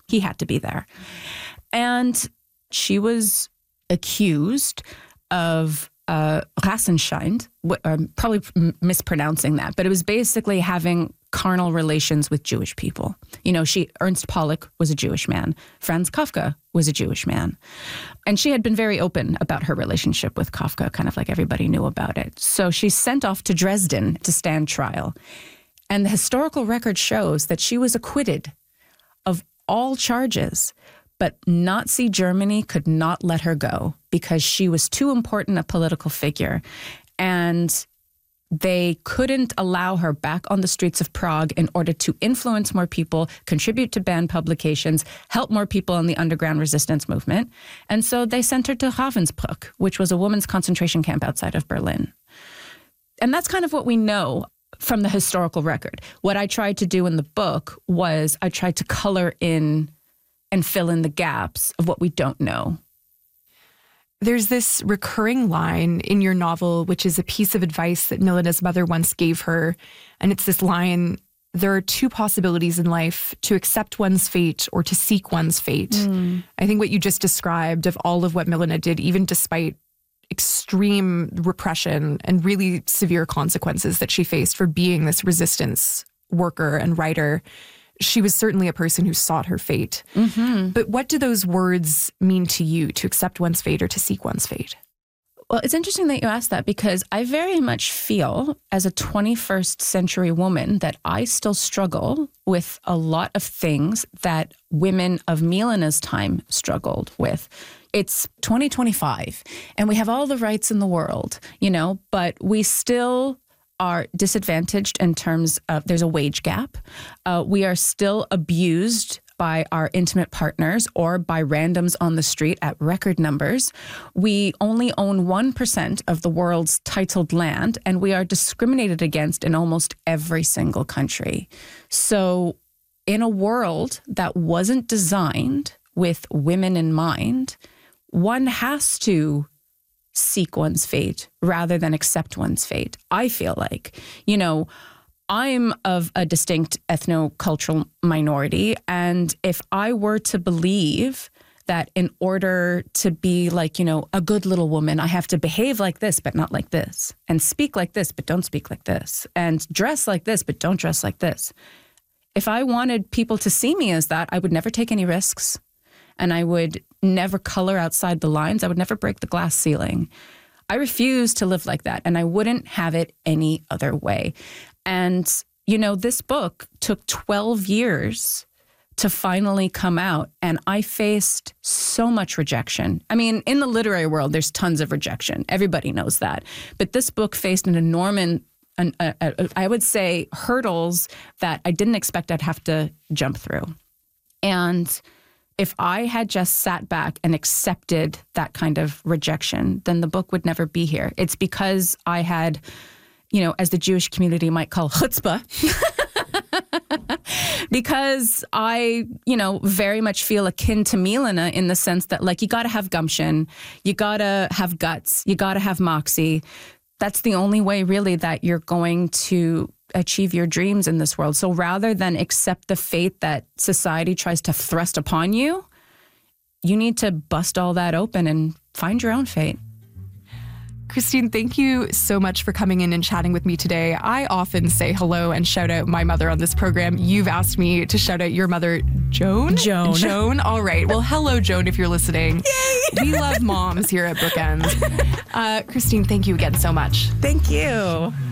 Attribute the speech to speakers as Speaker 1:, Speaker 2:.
Speaker 1: He had to be there. And she was accused of Rassenschein, probably mispronouncing that, but it was basically having carnal relations with Jewish people. You know, Ernst Pollock was a Jewish man. Franz Kafka was a Jewish man. And she had been very open about her relationship with Kafka, kind of like everybody knew about it. So she's sent off to Dresden to stand trial. And the historical record shows that she was acquitted of all charges, but Nazi Germany could not let her go because she was too important a political figure. And they couldn't allow her back on the streets of Prague in order to influence more people, contribute to banned publications, help more people in the underground resistance movement. And so they sent her to Ravensbrück, which was a women's concentration camp outside of Berlin. And that's kind of what we know from the historical record. What I tried to do in the book was I tried to color in and fill in the gaps of what we don't know.
Speaker 2: There's this recurring line in your novel, which is a piece of advice that Milena's mother once gave her. And it's this line, there are two possibilities in life, to accept one's fate or to seek one's fate. I think what you just described of all of what Milena did, even despite extreme repression and really severe consequences that she faced for being this resistance worker and writer, she was certainly a person who sought her fate. But what do those words mean to you, to accept one's fate or to seek one's fate?
Speaker 1: Well, it's interesting that you asked that because I very much feel as a 21st century woman that I still struggle with a lot of things that women of Milena's time struggled with. It's 2025 and we have all the rights in the world, you know, but we still are disadvantaged in terms of there's a wage gap. We are still abused by our intimate partners or by randoms on the street at record numbers. We only own 1% of the world's titled land, and we are discriminated against in almost every single country. So in a world that wasn't designed with women in mind, one has to seek one's fate rather than accept one's fate. I feel like, you know, I'm of a distinct ethno-cultural minority. And if I were to believe that in order to be like, you know, a good little woman, I have to behave like this, but not like this, and speak like this, but don't speak like this, and dress like this, but don't dress like this. If I wanted people to see me as that, I would never take any risks. And I would never color outside the lines. I would never break the glass ceiling. I refuse to live like that, and I wouldn't have it any other way. And, you know, this book took 12 years to finally come out, and I faced so much rejection. I mean, in the literary world, there's tons of rejection. Everybody knows that. But this book faced an enormous, I would say, hurdles that I didn't expect I'd have to jump through. And if I had just sat back and accepted that kind of rejection, then the book would never be here. It's because I had, you know, as the Jewish community might call chutzpah, because I, you know, very much feel akin to Milena in the sense that, like, you got to have gumption, you got to have guts, you got to have moxie. That's the only way, really, that you're going to achieve your dreams in this world. So rather than accept the fate that society tries to thrust upon you, you need to bust all that open and find your own fate.
Speaker 2: Christine, thank you so much for coming in and chatting with me today. I often say hello and shout out my mother on this program. You've asked me to shout out your mother, Joan? Joan. All right. Well, hello, Joan, if you're listening. Yay! We love moms here at Bookends. Christine, thank you again so much.
Speaker 1: Thank you.